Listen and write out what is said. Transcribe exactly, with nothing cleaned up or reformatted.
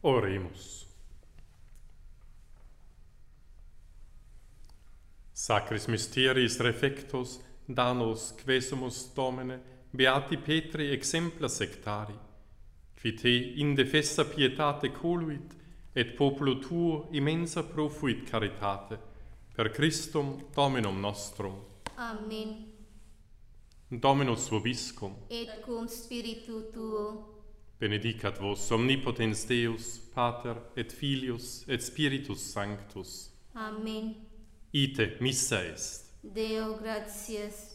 Oremus. Sacris mysteris refectos, danos quesumus Domine, beati Petri exempla sectari, qui te indefessa pietate coluit, et populo tuo immensa profuit caritate, per Christum Dominum nostrum. Amen. Dominus vobiscum, Et cum spiritu tuo, benedicat vos omnipotens Deus, Pater et Filius et Spiritus Sanctus. Amen. Ite missa est. Deo gratias.